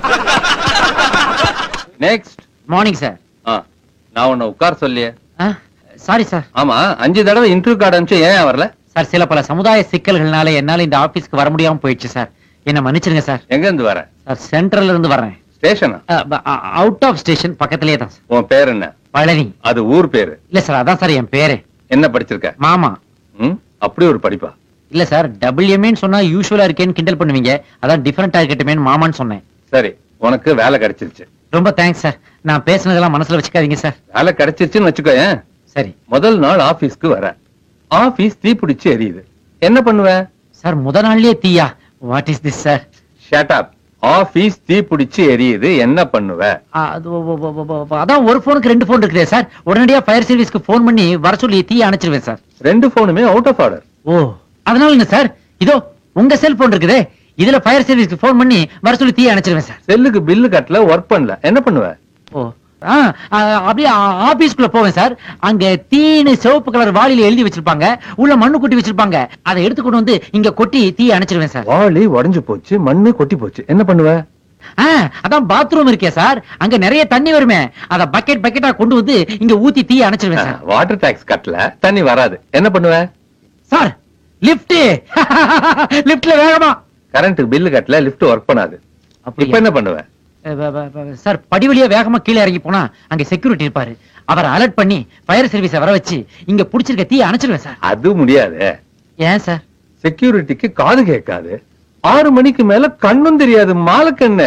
Next. Morning sir. நான் உன்னை உட்கார சொல்லியே. Sorry sir. ஆமா, 5 தடவை இன்டர்வியூ கார்டு அனுப்பிச்சு ஏன் வரல? சார், சில பல சமுதாய சிக்கல்கள்னால என்னால இந்த ஆபீஸ்க்கு வர முடியாம போயிடுச்சு சார். என்ன மன்னிச்சிருங்க சார். எங்க இருந்து வர? சார், சென்ட்ரல்ல இருந்து வர்றேன். ஸ்டேஷனா? அவுட் ஆஃப் ஸ்டேஷன் பக்கத்திலே தான் சார். உன் பேர் என்ன? பழனி. அது ஊர் பேரு. இல்ல சார், அதான் சார் என் பேரு. என்ன படிச்சிருக்க? மாமா. அப்படி ஒரு படிப்பா? இல்ல சார், WMன்னு சொன்னா யூசுவலா இருக்கேன்னு கிண்டல் பண்ணுவீங்க. அதான் டிஃபரெண்டா இருக்கட்டுமேன்னு மாமான்னு சொன்னேன். சரி, உனக்கு வேலை கிடைச்சிருச்சு. ரொம்ப தேங்க்ஸ் சார். நான் பேசுனதெல்லாம் மனசுல வச்சுக்காதீங்க சார். வேலை கிடைச்சிருச்சுன்னு வச்சுக்கோயேன். சரி. முதல் நாள் ஆபீஸ்க்கு வர, ஆபீஸ் தீப்பிடிச்சு எரியுது, என்ன பண்ணுவ? சார், முத நாள்லயே தீயா? What is this sir? Shut up. Office தீப்பிடிச்சு எரியுது, என்ன பண்ணுவ? அதான் ஒரு போனுக்கு 2 போன் இருக்குதே சார். உடனடியா ஃபயர் சர்வீஸ்க்கு போன் பண்ணி வர சொல்லி தீய அணைச்சிருவேன் சார். 2 போனுமே out of order. ஓ, அதனால என்ன சார்? இதோ உங்க செல்போன் இருக்குதே, இதுல ஃபயர் சர்வீஸ்க்கு போன் பண்ணி வர சொல்லி தீய அணைச்சிருவேன் சார். செல்லுக்கு பில்லு கட்டல, ஒர்க் பண்ணல, என்ன பண்ணுவ? ஓ, அப்படியே ஆபீஸ்க்குள்ள போவேன் சார். அங்க தீனு சிவப்பு கலர் வாளியில எழுதி வச்சிருப்பாங்க, உள்ள மண்ணு கொட்டி வச்சிருப்பாங்க. அதை எடுத்துக்கொண்டு வந்து இங்க கொட்டி தீய அணைச்சிருவேன் சார். வாளி உடைஞ்சு போச்சு, மண்ணு கொட்டி போச்சு, என்ன பண்ணுவ? அதான் பாத்ரூம் இருக்கே சார், அங்க நிறைய தண்ணி வருமே, அத பக்கெட் பக்கெட்டா கொண்டு வந்து இங்க ஊத்தி தீய அணைச்சிருவேன் சார். வாட்டர் டாக்ஸ் கட்டல, தண்ணி வராது, என்ன பண்ணுவ? Sir, lift. லிஃப்ட்ல வேகமா. கரண்ட் பில்லு கட்டல, லிஃப்ட் ஒர்க் பண்ணாது, இப்ப என்ன பண்ணுவ? சார், படி வழியா வேகமா கீழே இறங்கி போனா அங்க செக்யூரிட்டி இருப்பாரு, அவரை அலர்ட் பண்ணி ஃபயர் சர்வீஸ வர வச்சு இங்க புடிச்சிருக்க தீய அணைச்சிருவேன் சார். அது முடியாது. ஏன் சார்? செக்யூரிட்டிக்கு காது கேட்காது, 6 மணிக்கு மேல கண்ணும் தெரியாது, மாலக்கண்ணு.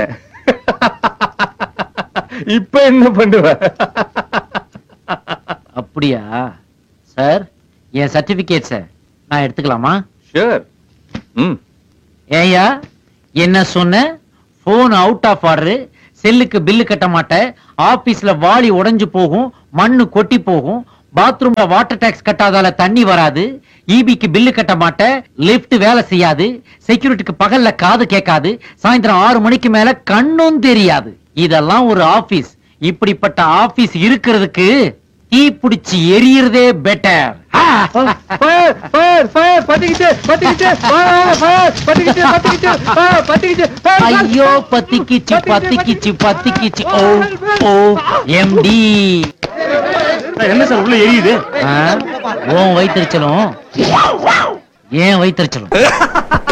இப்ப என்ன பண்ணுவ? அப்படியா சார்? என் சர்டிபிகேட் சார் நான் எடுத்துக்கலாமா? ஷூர். ஏயா என்ன சொன்ன? போன் அவுட் ஆஃப் ஆர்டர், செல்லுக்கு பில்லு கட்ட மாட்டேன், ஆபீஸ்ல வாளி உடைஞ்சு போகும், மண்ணு கொட்டி போகும், பாத்ரூம்ல வாட்டர் டாக்ஸ் கட்டாதால தண்ணி வராது, ஈபிக்கு பில்லு கட்ட மாட்டேன், லிப்ட் வேலை செய்யாது, செக்யூரிட்டிக்கு பகல்ல காது கேட்காது, சாயந்தரம் 6 மணிக்கு மேல கண்ணும் தெரியாது. இதெல்லாம் ஒரு ஆபீஸ்? இப்படிப்பட்ட ஆபீஸ் இருக்கிறதுக்கு தீ பிடிச்சி எரியறதே பெட்டர். ஐயோ, பத்திக்கிச்சு பத்திக்கிச்சு பத்திக்கிச்சு. ஓ ஓ எம்டி. என்ன சார் உள்ள எரியுது? உன் வயிற்றுச்சலும் ஏன் வயிற்றுச்சலும்